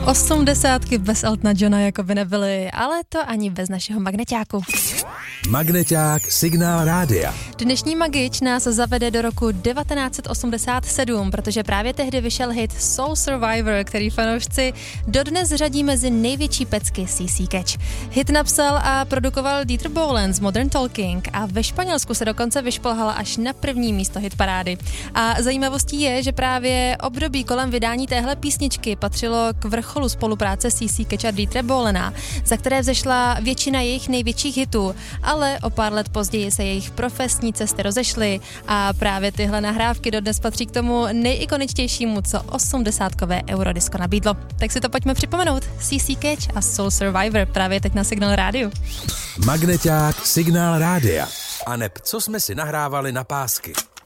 Osmdesátky bez Eltona Johna jako by nebyly, ale to ani bez našeho magneťáku. Magneťák Signál Rádia. Dnešní Magič nás zavede do roku 1987, protože právě tehdy vyšel hit Soul Survivor, který fanoušci dodnes řadí mezi největší pecky CC Catch. Hit napsal a produkoval Dieter Bohlen z Modern Talking a ve Španělsku se dokonce vyšplhala až na první místo hitparády. A zajímavostí je, že právě období kolem vydání téhle písničky patřilo k vrcholu spolupráce CC Catch a Dietera Bohlena, za které vzešla většina jejich největších hitů, ale o pár let později se jejich profesní cesty rozešly a právě tyhle nahrávky dodnes patří k tomu nejikoničtějšímu, co 80kové Eurodisko nabídlo. Tak si to pojďme připomenout. CC Catch a Soul Survivor právě teď na Signál Rádiu. Magneťák Signál Rádia. A neb, co jsme si nahrávali na pásky.